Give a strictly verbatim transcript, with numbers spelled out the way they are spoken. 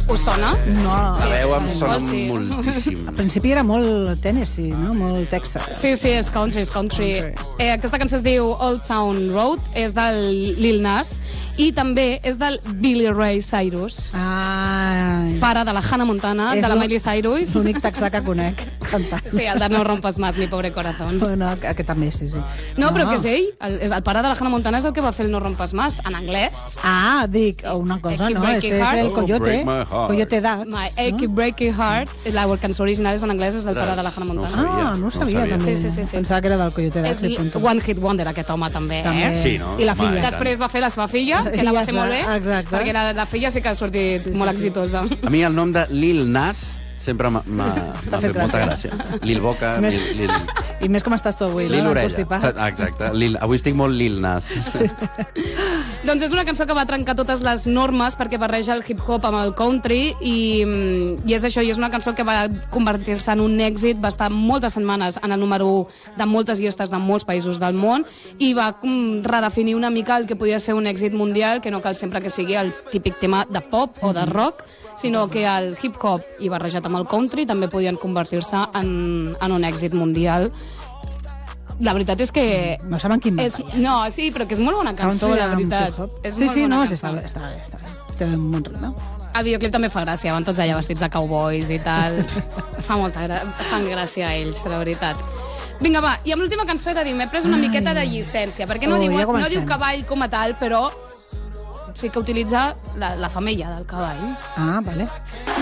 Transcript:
Us sona? No. La veu em sona Sí. moltíssim. Al principi era molt Tennessee, no? Molt Texas. Sí, sí, és country, és country. Country. Eh, aquesta cançó es diu Old Town Road, és del Lil Nas, i també és del Billy Ray Cyrus, Ai. pare de la Hannah Montana, És de la l'ú- Miley Cyrus. L'únic texà que conec, cantant. Sí, el de No rompes más, mi pobre corazón. Bueno, aquest també, sí, sí. No, però que és ell, el, és el pare de la Hannah Montana és el que va fer el No rompes más, en anglès. Ah, dic, una cosa, Keep no? Breaking Este és Heart. el Oh, Coyote, Break My Heart. Coyote Dax. My I Keep Breaking Heart, la cançó original és en anglès, és del pare de la Hannah No ho Montana. sabia. Ah, no ho No ho sabia, sabia. també. Sí, sí, sí, sí. Pensava que era del Coyote Dax. És i punt. One Hit Wonder, aquest home, també, També. eh? Sí, no? I la Home, filla. i tant. Després va fer la seva filla, que I la ja va fer està, molt bé, exacte. perquè la, la filla sí que ha sortit Sí, sí, molt sí. exitosa. A mi el nom de Lil Nas sempre m'ha m'ha- m'ha fet fet molta gràcia. gràcia. Lil Boca, Més- Lil... Lil... I més com estàs tu avui, Lil no? Orella. Constipat. Exacte. Lil... Avui estic molt Lil Nas. Doncs és una cançó que va trencar totes les normes perquè barreja el hip-hop amb el country i, mm, i és això, i és una cançó que va convertir-se en un èxit, va estar moltes setmanes en el número u de moltes llistes de molts països del món i va mm, redefinir una mica el que podia ser un èxit mundial, que no cal sempre que sigui el típic tema de pop o de rock, sinó que el hip-hop i barrejat amb el country també podien convertir-se en, en un èxit mundial. La veritat és que... No saben quin va És, no, sí, però que és molt bona cançó, Country la amb veritat. hip-hop. És Sí, molt sí, bona no, cançó. està bé, està bé, està bé. Té un bon ritme. El videoclip també fa gràcia, van tots allà vestits de cowboys i tal. Fa molta gra... fan gràcia a ells, la veritat. Vinga, va, i amb l'última cançó he de dir, m'he pres una Ai. miqueta de llicència, perquè no, Oh, diu, ja no comencem. diu cavall com a tal, però sí que utilitza la, la femella del cavall. Ah, vale.